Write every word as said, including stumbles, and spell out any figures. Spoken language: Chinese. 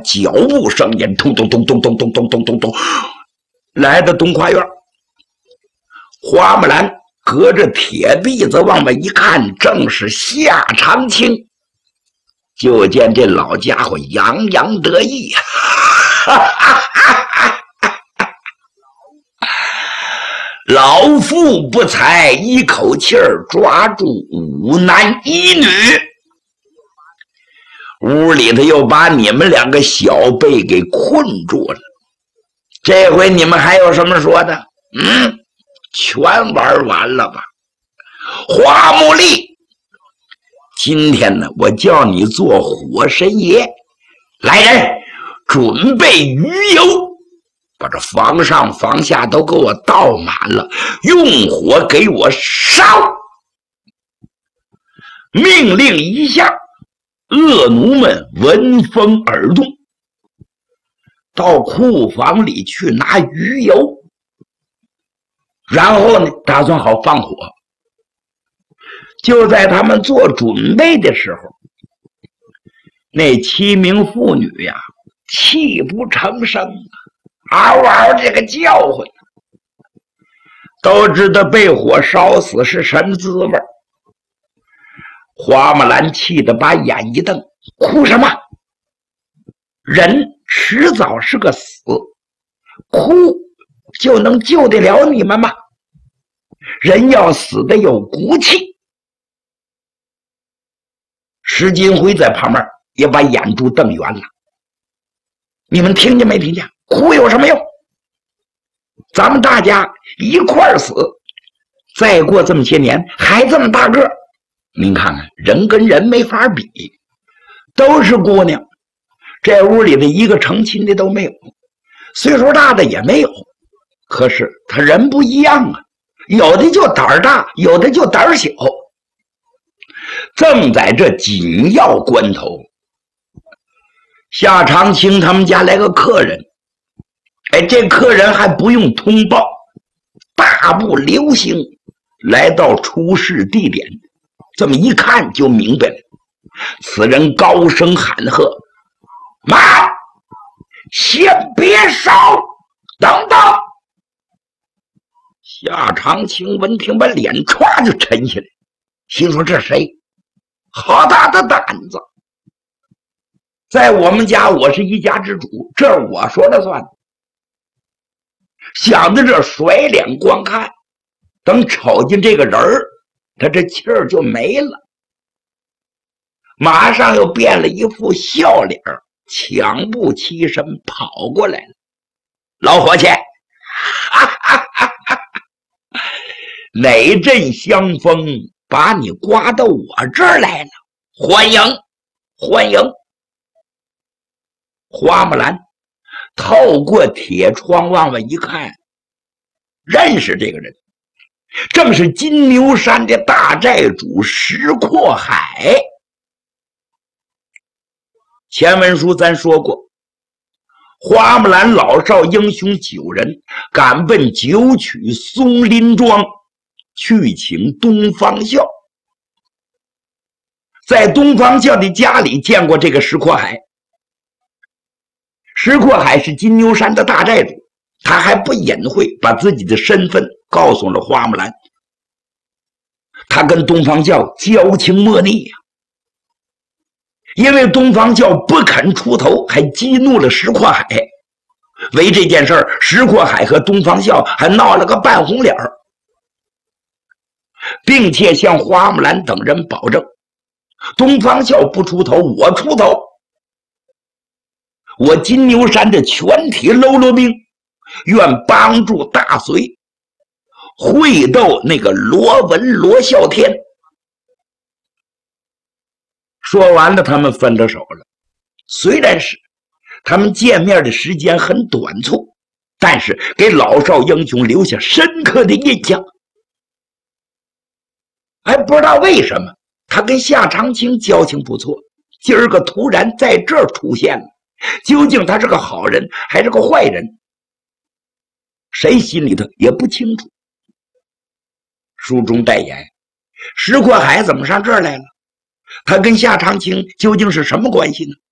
脚步声音，咚咚咚咚咚咚咚咚咚咚，来到东花园。花木兰隔着铁篦子往外一看，正是夏长青。就见这老家伙洋洋得意呀、啊！老妇不才，一口气儿抓住五男一女，屋里头又把你们两个小辈给困住了。这回你们还有什么说的？嗯，全玩完了吧？花木丽，今天呢，我叫你做火神爷，来人，准备鱼油。把这房上房下都给我倒满了，用火给我烧！命令一下，恶奴们闻风而动，到库房里去拿鱼油，然后呢，打算好放火。就在他们做准备的时候，那七名妇女呀，泣不成声啊，嗷嗷这个叫唤，都知道被火烧死是什么滋味。花木兰气得把眼一瞪，哭什么？人迟早是个死，哭就能救得了你们吗？人要死的有骨气。石金辉在旁边也把眼珠瞪圆了，你们听见没听见？哭有什么用？咱们大家一块儿死，再过这么些年还这么大个，您看看人跟人没法比，都是姑娘，这屋里的一个成亲的都没有，岁数大的也没有，可是他人不一样啊，有的就胆儿大，有的就胆儿小。正在这紧要关头，夏长青他们家来个客人，哎，这客人还不用通报，大步流星来到出事地点，这么一看就明白了。此人高声喊喝：“妈，先别烧，等等！”夏长青闻听，把脸歘就沉下来，心说这谁？好大的胆子！在我们家，我是一家之主，这我说了算。想到这，甩脸观看，等瞅见这个人儿，他这气儿就没了，马上又变了一副笑脸，抢步起身跑过来了。老伙计，哈哈哈哈，哪阵香风把你刮到我这儿来了？欢迎，欢迎！花木兰透过铁窗往外一看，认识这个人，正是金牛山的大寨主石阔海。前文书咱说过，花木兰老少英雄九人赶奔九曲松林庄去请东方孝，在东方孝的家里见过这个石阔海。石阔海是金牛山的大寨主，他还不隐晦，把自己的身份告诉了花木兰。他跟东方教交情莫逆呀、啊，因为东方教不肯出头，还激怒了石阔海。为这件事儿，石阔海和东方教还闹了个半红脸儿，并且向花木兰等人保证，东方教不出头，我出头。我金牛山的全体喽啰兵愿帮助大隋会斗那个罗文罗啸天。说完了，他们分了手了。虽然是他们见面的时间很短促，但是给老少英雄留下深刻的印象。还不知道为什么他跟夏长青交情不错，今儿个突然在这儿出现了，究竟他是个好人还是个坏人，谁心里头也不清楚。书中代言，石阔海怎么上这儿来了？他跟夏长青究竟是什么关系呢？